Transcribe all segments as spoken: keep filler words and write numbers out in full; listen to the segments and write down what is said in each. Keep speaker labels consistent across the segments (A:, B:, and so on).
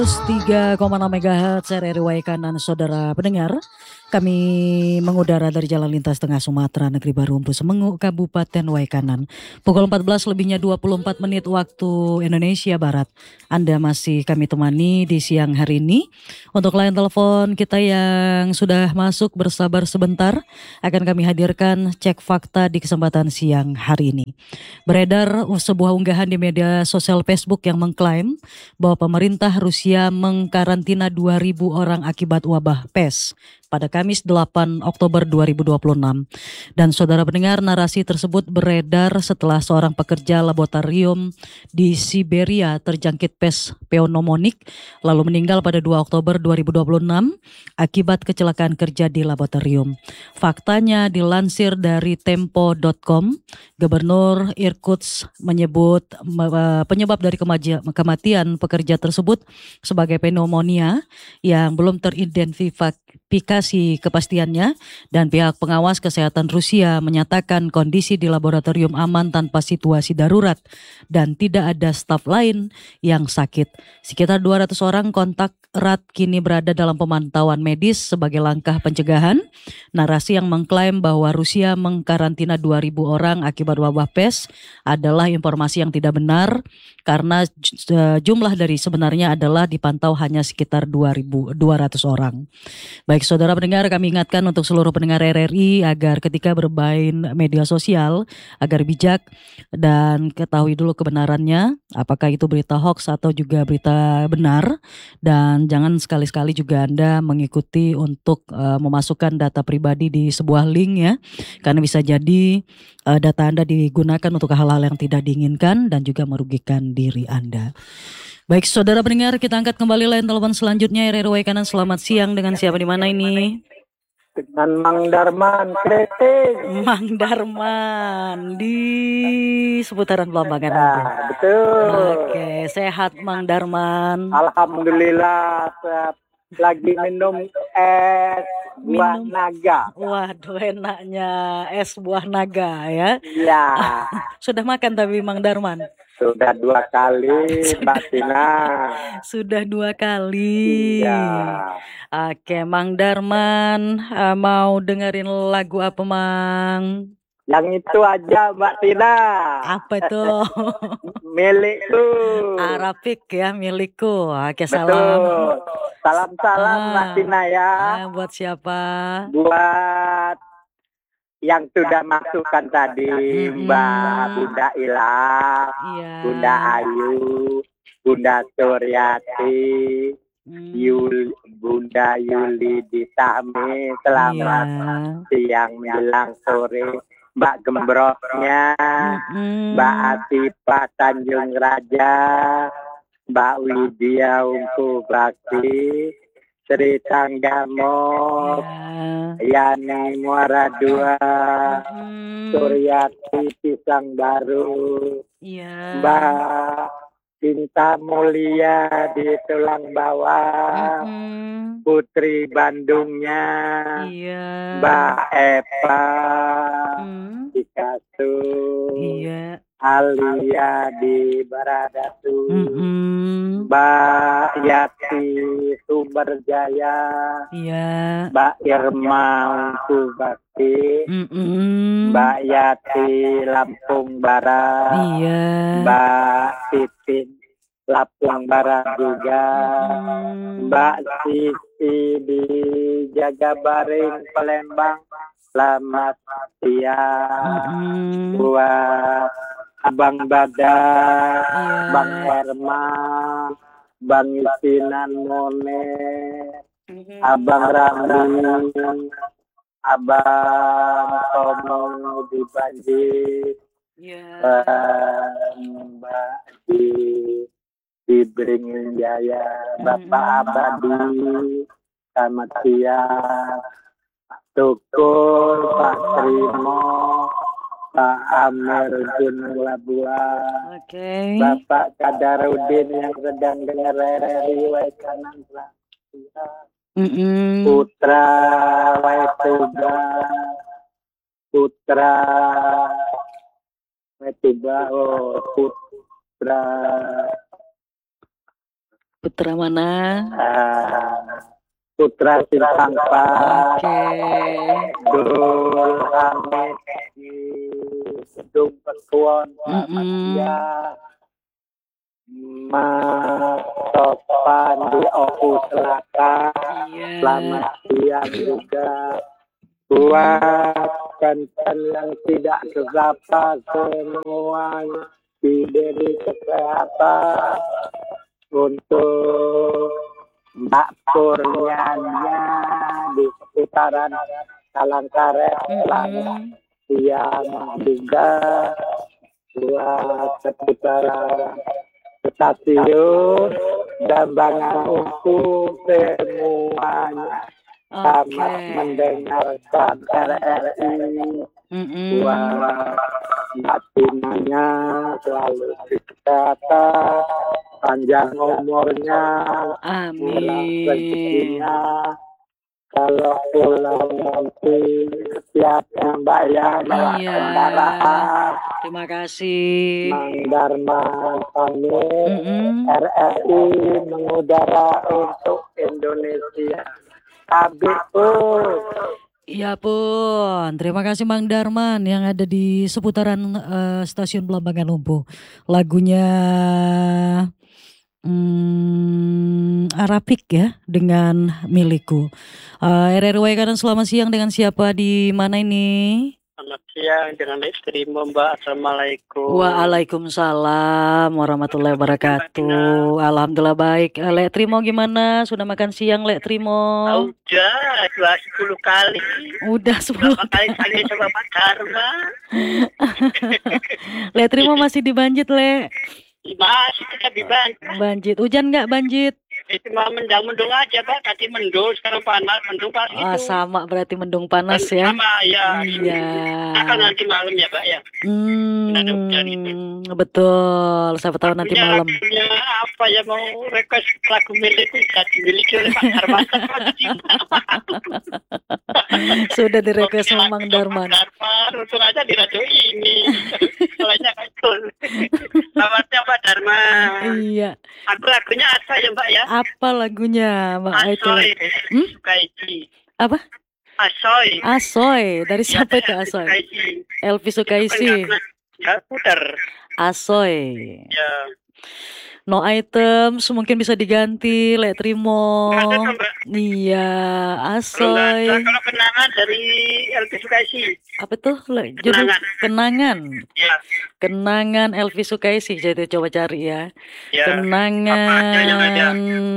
A: tiga koma enam megahertz R R Y kanan saudara pendengar. Kami mengudara dari Jalan Lintas Tengah Sumatera, Negeri Baru Empu Semengu, Kabupaten Waikanan. Pukul empat belas lebihnya dua puluh empat menit waktu Indonesia Barat. Anda masih kami temani di siang hari ini. Untuk line telepon kita yang sudah masuk, bersabar sebentar. Akan kami hadirkan cek fakta di kesempatan siang hari ini. Beredar sebuah unggahan di media sosial Facebook yang mengklaim bahwa pemerintah Rusia mengkarantina dua ribu orang akibat wabah pes pada Kamis delapan Oktober dua ribu dua puluh enam. Dan saudara pendengar, narasi tersebut beredar setelah seorang pekerja laboratorium di Siberia terjangkit pes pneumonik lalu meninggal pada dua Oktober dua ribu dua puluh enam akibat kecelakaan kerja di laboratorium. Faktanya dilansir dari tempo dot com, Gubernur Irkutsk menyebut uh, penyebab dari kemaja, kematian pekerja tersebut sebagai pneumonia yang belum teridentifikasi kepastiannya, dan pihak pengawas kesehatan Rusia menyatakan kondisi di laboratorium aman tanpa situasi darurat dan tidak ada staf lain yang sakit. Sekitar dua ratus orang kontak erat kini berada dalam pemantauan medis sebagai langkah pencegahan. Narasi yang mengklaim bahwa Rusia mengkarantina dua ribu orang akibat wabah pes adalah informasi yang tidak benar karena jumlah dari sebenarnya adalah dipantau hanya sekitar dua ribu dua ratus orang. Baik saudara pendengar, kami ingatkan untuk seluruh pendengar R R I agar ketika bermain media sosial agar bijak dan ketahui dulu kebenarannya, apakah itu berita hoax atau juga berita benar, dan jangan sekali-sekali juga Anda mengikuti untuk uh, memasukkan data pribadi di sebuah link ya, karena bisa jadi uh, data Anda digunakan untuk hal-hal yang tidak diinginkan dan juga merugikan diri Anda. Baik saudara pendengar, kita angkat kembali line telepon selanjutnya R R Y kanan. Selamat siang, dengan siapa di mana ini?
B: Dengan Mang Darman Kreting.
A: Mang Darman di seputaran Belambangan.
B: Nah, betul.
A: Oke, sehat Mang Darman.
B: Alhamdulillah sehat. Lagi minum es buah
A: Minum.
B: naga.
A: Waduh, enaknya es buah naga ya.
B: Iya.
A: Sudah makan tapi Mang Darman?
B: Sudah dua kali, Mbak Tina.
A: Sudah dua kali.
B: Iya.
A: Oke, Mang Darman, uh, mau dengerin lagu apa, Mang?
B: Yang itu aja, Mbak Tina.
A: Apa itu?
B: Milikku.
A: Arabik ya, milikku. Oke,
B: betul.
A: salam.
B: Salam-salam,
A: ah,
B: Mbak Tina ya.
A: Ah, buat siapa?
B: Buat yang sudah masukkan tadi, mm-hmm. Mbak Bunda Ila, yeah. Bunda Ayu, Bunda Suryati, mm. Yul, Bunda Yuli Ditami, selamat yeah. siang menjelang sore, Mbak Gembroknya, mm-hmm. Mbak Atifah Tanjung Raja, Mbak Widya Ungku Bakti, Sri Tanggamo, yeah. Yani Muara Dua, mm. Suryati Pisang Baru, yeah. Mbak Cinta Mulia di Tulang Bawah, mm. Putri Bandungnya, yeah. Mbak Eva, mm. di Kasur, yeah. Alia di Baradatu, mm-hmm. Mbak Yati Sumber Jaya, yeah. Mbak Irma Ungku Bakti, mm-hmm. Mbak Yati Lampung Barat, yeah. Mbak Titin Lampung Barat juga, mm-hmm. Mbak Sisi di Jagabaring Palembang, selamat siang, mm-hmm. buat Abang Badar, yeah. Bang Herman, Bang Isinan Mone, mm-hmm. Abang Ramli, Abang Tomo di Banjir, yeah. Mbak di di Beringin Jaya, Bapak mm-hmm. Abadi, selamat siang, Tukul, Pak Trimo, Pak Amir Gunung Labuan, okay. Bapak Kadarudin yang sedang dengar R R I Waikanan, mm-hmm. Putra Waituba, Putra Waituba, oh Putra
A: Putra mana?
B: Uh, Putra Simpangpa.
A: Oke. Okay.
B: Dul Hamid di Gedung Pekuan.
A: Mm -mm.
B: Mas Topan di Oku Selatan.
A: Yeah.
B: Selamat siang juga. Buat penten yang tidak terdapat semuanya diberi kesehatan. Untuk Mbak Purnianya di seputaran Palangkaraya, selamat siang juga. Buat seputaran stasiun Jambangan Ungu semuanya selamat mendengarkan R R I. Buat Mbak Timanya selalu kesehatan, panjang umurnya, murah rezekinya. Kalau pulang nanti siap Mbak ya bawa
A: iya.
B: kendaraan.
A: Terima kasih.
B: Mang Darman pamit. Mm -hmm. R R I mengudara untuk Indonesia. Habis pun.
A: Iya pun, terima kasih Mang Darman yang ada di seputaran uh, stasiun Belambangan Lumpuh. Lagunya hmm, Arapik ya dengan Milikku. Uh, R R I Waikanan selamat siang, dengan siapa di mana ini?
B: Selamat siang dengan Lek Trimo, Mbak. Assalamualaikum.
A: Waalaikumsalam warahmatullahi wabarakatuh. Alhamdulillah baik. Lek Trimo gimana? Sudah makan siang Lek Trimo?
B: Udah, dua sepuluh kali.
A: Udah sepuluh
B: kali kali coba Pak Dharma.
A: Lek Trimo masih di Banjit, Lek?
B: Masih tetap di Banjit.
A: Banjit. Hujan nggak Banjit?
B: Itu mah mendung-mendung aja Pak, tadi mendung, sekarang panas, mendung pas
A: oh,
B: itu.
A: Sama berarti mendung panas ya?
B: Sama ya.
A: Iya.
B: Akan nanti malam ya Pak ya.
A: Hmm, betul. Siapa tahu nanti malam.
B: Lagunya apa ya, mau request lagu milikku sudah dimiliki oleh Pak Darman.
A: Sudah direkwest sama Mang Darman.
B: Darman, untung aja di radio ini. Soalnya betul. Selamatnya Pak Darman.
A: Iya.
B: Aku lagunya apa ya Mbak ya?
A: Apa lagunya Mbak
B: Asoy.
A: Hmm?
B: Sukaisi.
A: Apa?
B: Asoy.
A: Asoy. Dari siapa ya, itu Asoy? Elvi Sukaisi.
B: Ya, putar.
A: Asoy.
B: Ya.
A: No items mungkin bisa diganti Lek Trimo. Iya, Asoy.
B: Kalau kenangan dari Elvi Sukaisi.
A: Apa tuh? Kenangan. Kenangan.
B: Ya.
A: Kenangan Elvi Sukaisi. Jadi coba cari ya.
B: Ya.
A: Kenangan.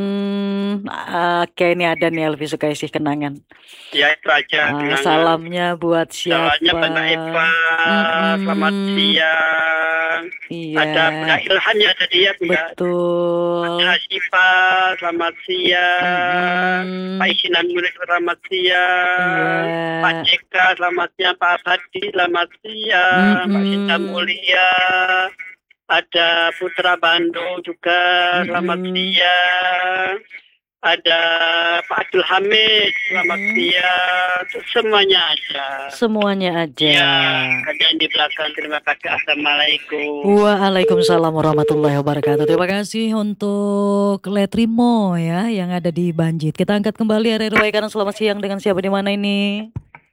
A: Oke, ini ada nih Elvi Sukaisi Kenangan.
B: Ya itu aja.
A: Ah, salamnya buat siapa?
B: Salamnya Bang Eva. Mm-hmm. Selamat siang.
A: Iya.
B: Ada Bunda Ilhan ya tadi ya.
A: Betul.
B: Ada Siva. Selamat siang. Mm-hmm. Pak Isinan Murid selamat siang. Iya. Pak Jeka selamat siang. Pak Abadi selamat siang. Mm-hmm. Pak Sinta Mulia. Ada Putra Bandung juga selamat mm-hmm. siang. Ada Pak Abdul Hamid, selamat hmm. siang. Semuanya aja.
A: Semuanya aja.
B: Ya, ada yang di belakang. Terima kasih. Assalamualaikum.
A: Waalaikumsalam warahmatullahi wabarakatuh. Terima kasih untuk Letrimo ya yang ada di Banjit. Kita angkat kembali R R I Waikanan selamat siang, dengan siapa di mana ini?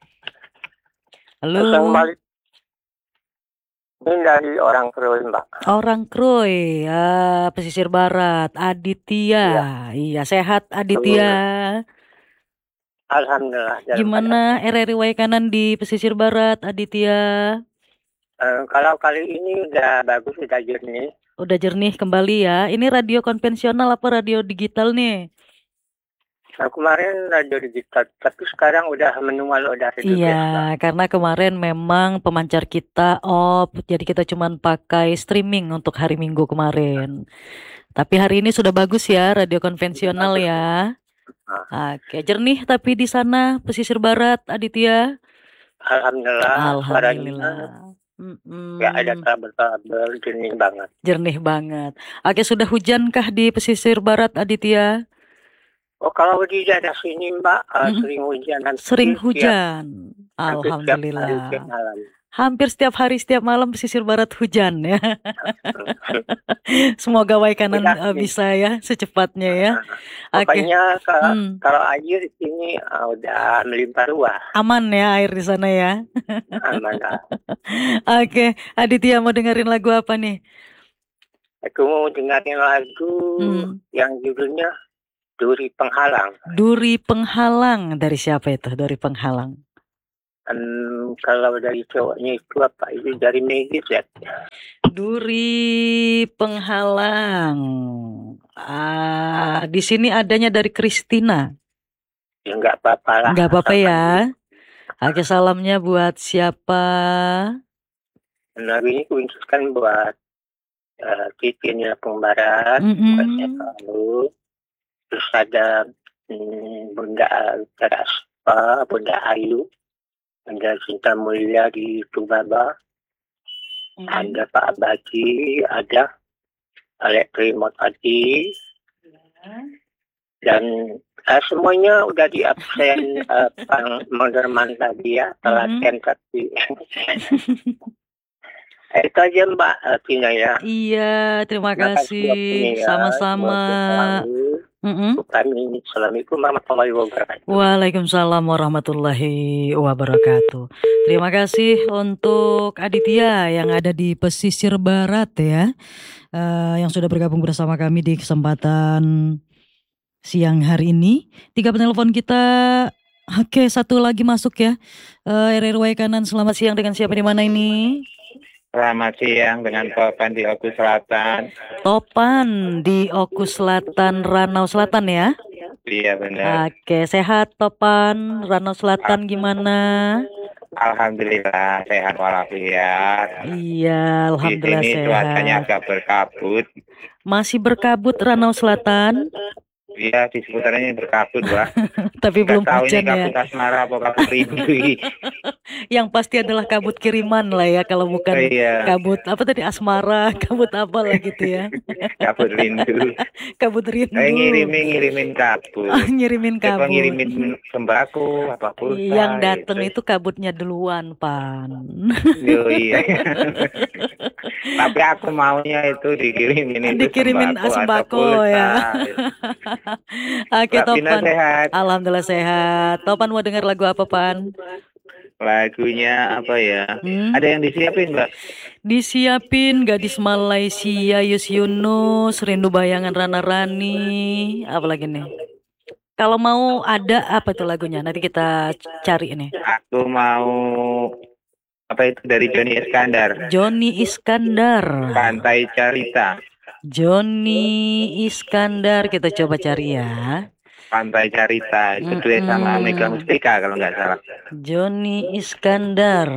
A: Halo.
B: Assalamualaikum. Ini dari Orang Kroy, Mbak.
A: Orang Kroy, ya, pesisir barat. Aditya, iya, iya sehat Aditya.
B: Alhamdulillah.
A: Gimana R R I Waikanan di pesisir barat, Aditya?
B: Uh, kalau kali ini udah bagus, udah jernih.
A: Udah jernih kembali ya. Ini radio konvensional apa radio digital nih?
B: Nah, kemarin radio digital, tapi sekarang udah manual, udah radio
A: iya, biasa. Karena kemarin memang pemancar kita off, jadi kita cuma pakai streaming untuk hari Minggu kemarin. Tapi hari ini sudah bagus ya, radio konvensional ya. Nah. Oke, jernih tapi di sana pesisir barat, Aditya.
B: Alhamdulillah.
A: Alhamdulillah.
B: Mm-mm. Ya ada kabel-kabel, jernih banget.
A: Jernih banget. Oke, sudah hujankah di pesisir barat, Aditya?
B: Oh, kalau di daerah sini Mbak, uh,
A: hmm.
B: sering hujan.
A: Sering hujan. Alhamdulillah. Hampir setiap hari, setiap malam pesisir barat hujan ya. Semoga Waikanan
B: Udah
A: uh,
B: nih.
A: bisa ya secepatnya ya. Oke.
B: Pokoknya kalau
A: Hmm.
B: kalau air di sini uh, udah melimpah ruah.
A: Aman ya air di sana ya.
B: Aman lah.
A: Oke, Aditya mau dengerin lagu apa nih?
B: Aku mau dengerin lagu
A: Hmm.
B: yang judulnya Duri Penghalang.
A: Duri Penghalang dari siapa itu? Duri Penghalang.
B: Hmm, kalau dari cowoknya itu apa? Itu dari Megis ya.
A: Duri Penghalang. Ah, di sini adanya dari Kristina.
B: Ya nggak apa-apa lah.
A: Nggak apa-apa ya. Oke, salamnya buat siapa?
B: Lagu ini khususkan buat uh, Titinnya Pembarat,
A: Mm-mm.
B: buatnya kamu. Terus ada hmm, Bunda Teraspa, Bunda Ayu, ada Cinta Mulia di Tubaba,
A: Mm-mm.
B: ada Pak Bagi, ada Alek Remote Adi, dan uh, semuanya udah di absen uh, Bang Monderman tadi ya, pelatihan tapi itu aja Mbak uh, Tina ya.
A: Iya, terima kasih.
B: Ya,
A: sama-sama. Mm-mm.
B: Assalamualaikum warahmatullahi wabarakatuh.
A: Waalaikumsalam warahmatullahi wabarakatuh. Terima kasih untuk Aditya yang ada di pesisir barat ya, uh, yang sudah bergabung bersama kami di kesempatan siang hari ini. Tiga penelpon kita. Oke, satu lagi masuk ya. Uh, R R Waikanan, selamat siang, dengan siapa di mana ini?
C: Selamat siang, dengan Topan di Oku Selatan.
A: Topan di Oku Selatan, Ranau Selatan ya?
C: Iya benar.
A: Oke, sehat Topan, Ranau Selatan gimana?
C: Alhamdulillah sehat walafiat.
A: Iya, alhamdulillah
C: di sini
A: sehat.
C: Cuacanya agak berkabut.
A: Masih berkabut Ranau Selatan?
C: Iya, di sekitarnya berkabut, Mbak.
A: Tapi belum
C: tahu
A: hujan
C: ini kabut
A: ya.
C: asmara apa kabut rindu.
A: Yang pasti adalah kabut kiriman lah ya, kalau bukan
C: Oh, iya.
A: kabut apa tadi, asmara, kabut apa lah gitu ya.
C: Kabut rindu.
A: Kabut rindu.
C: Eh, ngirimin ngirimin kabut.
A: Ah, ngirimin
C: Coba
A: kabut.
C: ngirimin sembako apa pulsa.
A: Yang datang
C: gitu.
A: itu kabutnya duluan, Pan.
C: Oh, iya. Tapi aku maunya itu dikirimin itu
A: Dikirimin
C: sembako,
A: sembako
C: atau pulsa.
A: ya. Oke,
C: Mbak Pina
A: Topan.
C: sehat.
A: Alhamdulillah sehat. Topan mau dengar lagu apa, Pan?
C: Lagunya apa ya?
A: Hmm?
C: Ada yang disiapin, Mbak?
A: Disiapin Gadis Malaysia, Yus Yunus, Rindu Bayangan Rana Rani, apa lagi nih? Kalau mau ada apa tuh lagunya? Nanti kita cari nih.
C: Aku mau apa itu dari Joni Iskandar.
A: Joni Iskandar.
C: Pantai Carita.
A: Joni Iskandar, kita coba cari ya.
C: Pantai Carita, itu duet
A: Mm-mm.
C: sama Mega Mustika kalau nggak salah.
A: Joni Iskandar.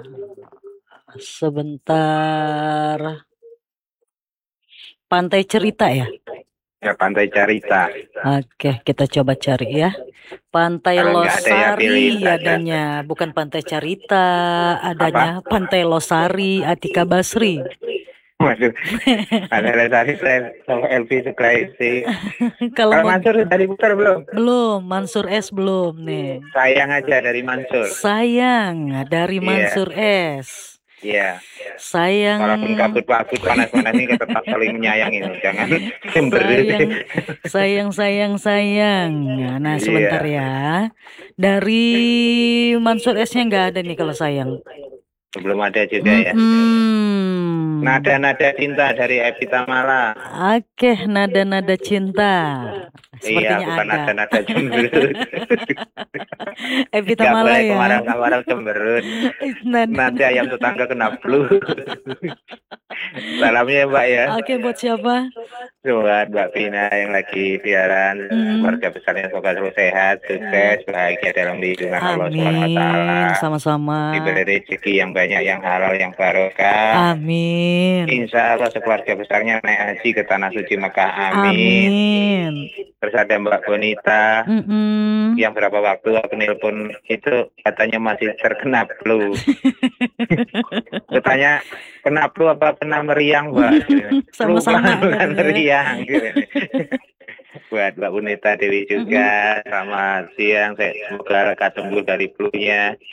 A: Sebentar. Pantai Cerita ya?
C: Ya, Pantai Carita.
A: Oke, kita coba cari ya. Pantai
C: Kalau nggak ada ya, pilih
A: Losari
C: saja.
A: adanya, bukan Pantai Carita, adanya Pantai Losari, Atika Basri.
C: Waduh, ada Lestari sama Elvi Sukaisi.
A: Kalau
C: Kalau
A: mau
C: Mansur tadi putar belum?
A: belum, Mansur S belum nih.
C: Sayang aja dari Mansur.
A: Sayang dari
C: Iya.
A: Mansur S.
C: Iya.
A: Sayang.
C: Walaupun kabut-kabut panas-panas ini kita tetap saling menyayangi, jangan cemberut.
A: Sayang, sayang, sayang, sayang. Nah, sebentar ya. Dari Mansur S-nya nggak ada nih kalau sayang.
C: Belum ada juga ya.
A: Hmm.
C: Nada-nada cinta dari Evita Mala.
A: Oke, nada-nada cinta. Sepertinya
C: Iya, bukan
A: ada.
C: nada-nada cemberut.
A: Evita
C: Gak
A: Mala
C: boleh
A: ya.
C: kemarau-kemarau cemberut.
A: Nada.
C: Nanti ayam tetangga kena flu. Salamnya Mbak ya.
A: Oke, buat siapa?
C: Buat Mbak Pina yang lagi siaran,
A: Hmm.
C: keluarga besarnya semoga selalu sehat, sukses, bahagia dalam lindungan Allah Subhanahu Wa Taala.
A: Amin, sama-sama.
C: Diberi rezeki yang banyak, yang halal, yang barokah.
A: Amin.
C: Insya Allah sekeluarga besarnya naik haji ke tanah suci Mekah. Amin.
A: Amin.
C: Terus ada Mbak Bonita.
A: Mm-mm.
C: Yang berapa waktu aku nelpon itu katanya masih terkena flu. Katanya kena flu apa kena meriang, Mbak?
A: Sama-sama.
C: Flu bukan meriang. Gitu. Buat Mbak Bonita Dewi juga, selamat siang. Saya semoga lekas sembuh dari flu-nya.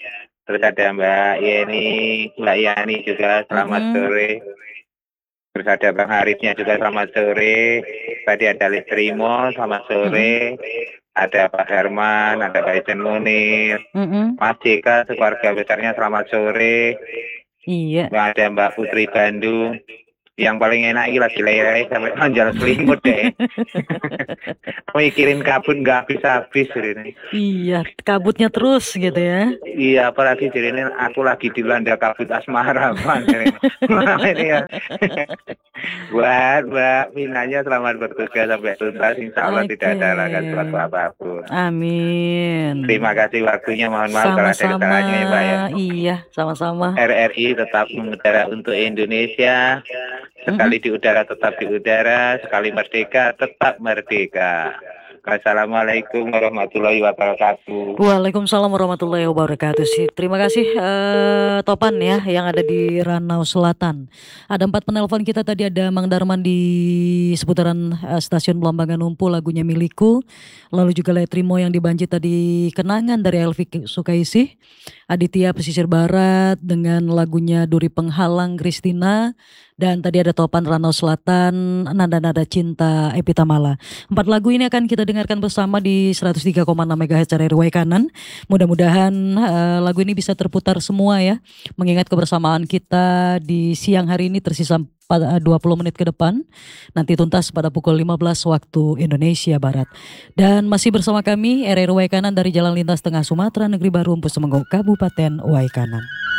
C: Terus ada Mbak Yeni, Mbak Yani juga selamat
A: Mm-mm.
C: sore. Terus ada Bang Harisnya juga selamat sore. Tadi ada Listrimo selamat sore. Ada Pak Herman, ada Pak Ijen Munir,
A: Mm-mm.
C: Mas Jeka sekeluarga besarnya selamat sore.
A: Iya.
C: Ada Mbak Putri Bandung. Yang paling enak ini lagi lele sampai panjang selimut deh. Mikirin kabut nggak habis-habis ini.
A: Iya, kabutnya terus gitu ya.
C: Iya, apalagi jadi ini aku lagi dilanda kabut asmara, Bang. Ini ya. Buat Mbak Minanya selamat bertugas sampai tuntas. Insya Allah
A: Oke.
C: tidak ada halangan suatu apapun.
A: Amin.
C: Terima kasih waktunya. Mohon maaf kalau ada
A: Sama-sama.
C: kesalahannya ya, Pak ya.
A: Iya, sama-sama.
C: R R I tetap mengudara untuk Indonesia. Sekali di udara tetap di udara, sekali merdeka tetap merdeka. Wassalamualaikum warahmatullahi wabarakatuh.
A: Waalaikumsalam warahmatullahi wabarakatuh. Sih, terima kasih eh, Topan ya yang ada di Ranau Selatan. Ada empat penelpon kita tadi, ada Mang Darman di seputaran eh, stasiun Belambangan Numpu, lagunya Milikku. Lalu juga Letrimo yang di Banjir tadi, Kenangan dari Elvi Sukaisih. Aditya Pesisir Barat dengan lagunya Duri Penghalang Kristina. Dan tadi ada Topan Ranau Selatan, Nada-Nada Cinta Epitamala. Empat lagu ini akan kita dengarkan bersama di seratus tiga koma enam megahertz R R Y Kanan. Mudah-mudahan uh, lagu ini bisa terputar semua ya. Mengingat kebersamaan kita di siang hari ini tersisa pada dua puluh menit ke depan. Nanti tuntas pada pukul lima belas waktu Indonesia Barat. Dan masih bersama kami R R Y Kanan dari Jalan Lintas Tengah Sumatera, Negeri Baru Empu Semenggok, Kabupaten Waikanan.